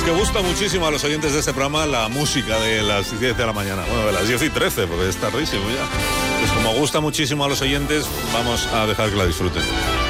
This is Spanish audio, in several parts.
Es que gusta muchísimo a los oyentes de este programa la música de las 10 de la mañana. Bueno, de las 10 y 13, porque es tardísimo ya. Pues como gusta muchísimo a los oyentes, vamos a dejar que la disfruten.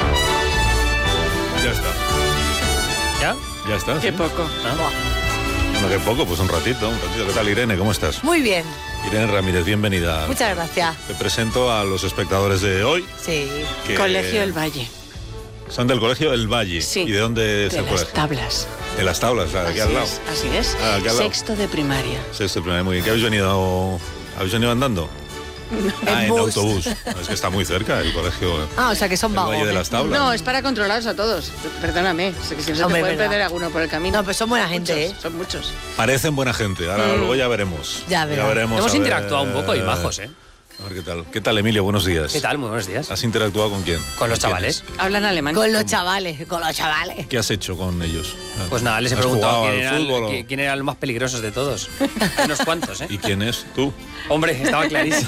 Ya está. ¿Ya? Ya está. Qué ¿sí? poco. Bueno, qué poco, pues un ratito. ¿Qué tal, Irene? ¿Cómo estás? Muy bien, Irene Ramírez, bienvenida. muchas gracias. Te presento a los espectadores de hoy. Sí. Que Colegio El Valle. son del Colegio El Valle. Sí. ¿Y de dónde es De el las colegio? Tablas. De las Tablas, o sea, aquí al lado. Así es. Ah, aquí al lado. Sexto de primaria. Sexto de primaria, muy bien. ¿Qué habéis venido? ¿Habéis venido andando? En bus. autobús. No, es que está muy cerca el colegio. Ah, o sea que son El vagos. Valle de las Tablas. No, es para controlarlos a todos. Perdóname. Sé que si no se Hombre, te puede verdad. perder alguno por el camino. No, pero son buena gente, Muchos, ¿eh? Son muchos. Parecen buena gente. Ahora luego ya veremos. Ya verás. veremos. Hemos a ver, interactuado un poco y majos, ¿eh? A ver qué tal. ¿Qué tal, Emilio? Buenos días. ¿Qué tal? Muy buenos días. ¿Has interactuado con quién? Con los ¿Quiénes? chavales. Hablan alemán. Con los chavales, con los chavales. ¿Qué has hecho con ellos? Pues nada, les he ¿Has preguntado jugado quién al fútbol o- quién eran los más peligrosos de todos. Unos cuantos, ¿eh? ¿Y quién es? ¿Tú? Hombre, estaba clarísimo.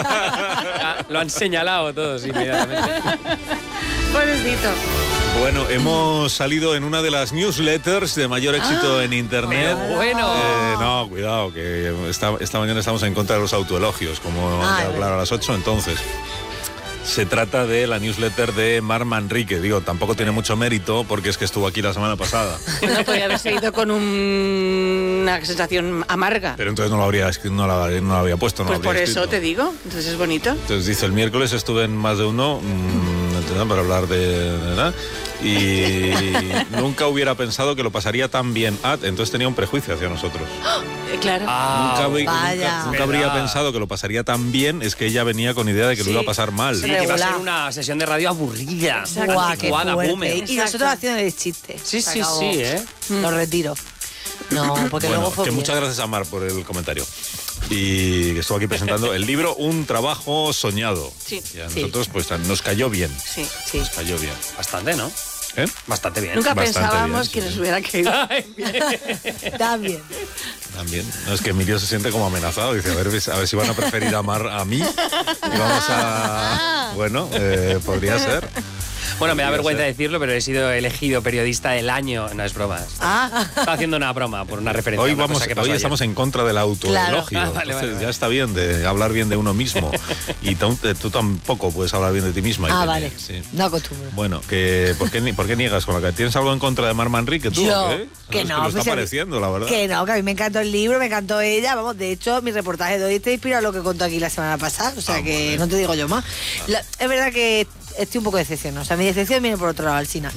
Lo han señalado todos inmediatamente. Pobrecito. Bueno, hemos salido en una de las newsletters de mayor éxito en Internet. Bueno. No, cuidado, que esta mañana estamos en contra de los autoelogios, como Ah, han quedado claro a las 8, entonces. Se trata de la newsletter de Mar Manrique. Digo, tampoco tiene mucho mérito porque es que estuvo aquí la semana pasada. No podría haber seguido con una sensación amarga. Pero entonces no lo habría puesto. No Pues lo por habría eso escrito. te digo. Entonces es bonito. Entonces dice, el miércoles estuve en más de uno para hablar de ¿verdad? Y nunca hubiera pensado que lo pasaría tan bien. Entonces tenía un prejuicio hacia nosotros. Claro. vaya. Nunca habría pensado que lo pasaría tan bien. Es que ella venía con idea de que lo Sí. iba a pasar mal. Sí, que va a ser Regular. una sesión de radio aburrida. Guau, qué Anticuada, fuerte. boomer. Y nosotros Exacto. haciendo el chiste. Sí, Se sí, acabó. sí, ¿eh? Lo retiro. No, porque Bueno, luego fue que bien. muchas gracias a Mar por el comentario. Y estuvo aquí presentando el libro Un trabajo soñado. Sí. Y a Sí. nosotros pues nos cayó bien. Sí. Sí. Nos cayó bien. Bastante, ¿no? ¿Eh? Bastante bien. Nunca Bastante pensábamos bien, que sí, nos hubiera caído. Está bien. También. No, es que Emilio se siente como amenazado. Dice, a ver si van a preferir a Mar a mí. Y vamos a... Bueno, podría ser. Bueno, me da Podría vergüenza ser. decirlo, pero he sido elegido periodista del año. No es broma. Estaba haciendo una broma por una referencia. Hoy, a una cosa que pasó hoy ayer. estamos en contra del autoelogio. Claro. Vale, Entonces vale. ya está bien de hablar bien de uno mismo. Y tú tampoco puedes hablar bien de ti misma. Irene. Vale. Sí. No acostumbro. Bueno, ¿por qué niegas con la que tienes algo en contra de Mar Manrique? ¿Tú Yo, o qué? que Es no. lo pues, está pareciendo, la verdad. Que no, que a mí me encantó el libro, me encantó ella. Vamos, de hecho, mi reportaje de hoy está inspirado en lo que contó aquí la semana pasada. O sea, que bueno. no te digo yo más. Es verdad que estoy un poco decepcionada. O sea, mi decepción viene por otro lado, Alsina.